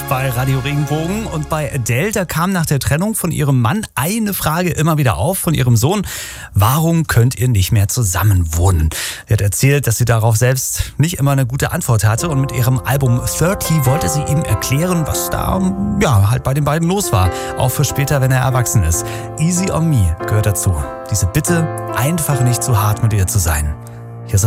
bei Radio Regenbogen. Und bei Adele, da kam nach der Trennung von ihrem Mann eine Frage immer wieder auf von ihrem Sohn. Warum könnt ihr nicht mehr zusammen wohnen? Sie hat erzählt, dass sie darauf selbst nicht immer eine gute Antwort hatte. Und mit ihrem Album 30 wollte sie ihm erklären, was da halt bei den beiden los war. Auch für später, wenn er erwachsen ist. Easy on Me gehört dazu. Diese Bitte, einfach nicht zu hart mit ihr zu sein.